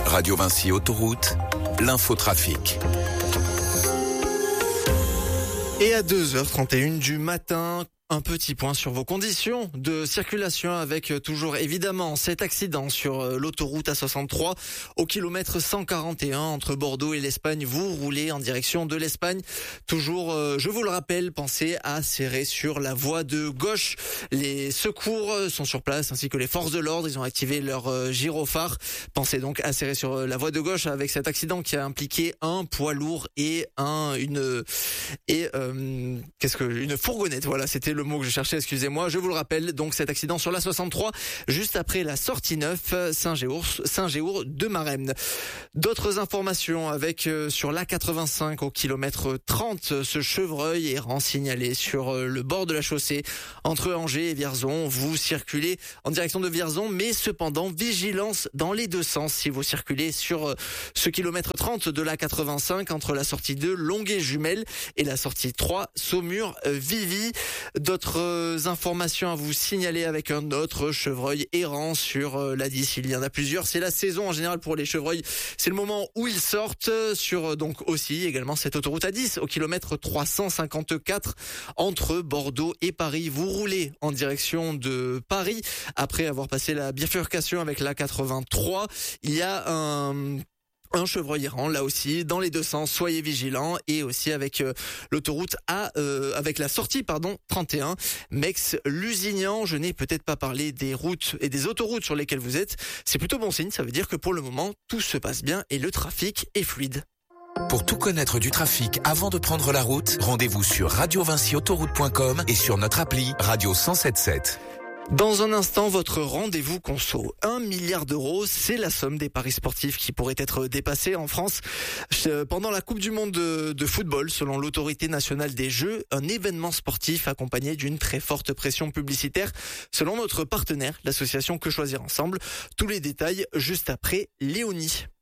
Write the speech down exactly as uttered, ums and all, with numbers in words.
Radio Vinci Autoroute, l'infotrafic. Et à deux heures trente et une du matin, un petit point sur vos conditions de circulation avec toujours évidemment cet accident sur l'autoroute A soixante-trois au kilomètre cent quarante et un entre Bordeaux et l'Espagne. Vous roulez en direction de l'Espagne. Toujours, je vous le rappelle, pensez à serrer sur la voie de gauche. Les secours sont sur place ainsi que les forces de l'ordre. Ils ont activé leur gyrophare. Pensez donc à serrer sur la voie de gauche avec cet accident qui a impliqué un poids lourd et un une et euh, qu'est-ce que une fourgonnette. Voilà, c'était le le mot que je cherchais, excusez-moi. Je vous le rappelle, donc cet accident sur la soixante-trois, juste après la sortie neuf Saint-Géour, Saint-Géour de Maremne. D'autres informations avec euh, sur l'A quatre-vingt-cinq au kilomètre trente, ce chevreuil errant signalé sur euh, le bord de la chaussée entre Angers et Vierzon. Vous circulez en direction de Vierzon, mais cependant vigilance dans les deux sens si vous circulez sur euh, ce kilomètre trente de l'A quatre-vingt-cinq entre la sortie deux Longuet-Jumelles et la sortie trois Saumur-Vivy. D'autres informations à vous signaler avec un autre chevreuil errant sur l'A dix. Il y en a plusieurs. C'est la saison en général pour les chevreuils. C'est le moment où ils sortent sur donc aussi également cette autoroute A dix au kilomètre trois cent cinquante-quatre entre Bordeaux et Paris. Vous roulez en direction de Paris après avoir passé la bifurcation avec l'A quatre-vingt-trois. Il y a un Un chevreuil errant, là aussi, dans les deux sens, soyez vigilants, et aussi avec euh, l'autoroute A, euh, avec la sortie, pardon, trente et un, Mex-Lusignan. Je n'ai peut-être pas parlé des routes et des autoroutes sur lesquelles vous êtes. C'est plutôt bon signe, ça veut dire que pour le moment, tout se passe bien et le trafic est fluide. Pour tout connaître du trafic avant de prendre la route, rendez-vous sur radio vinci autoroute point com et sur notre appli Radio cent soixante-dix-sept. Dans un instant, votre rendez-vous conso. Un milliard d'euros, c'est la somme des paris sportifs qui pourraient être dépassés en France pendant la Coupe du Monde de, de football, selon l'autorité nationale des jeux, un événement sportif accompagné d'une très forte pression publicitaire, selon notre partenaire, l'association Que Choisir Ensemble. Tous les détails juste après Léonie.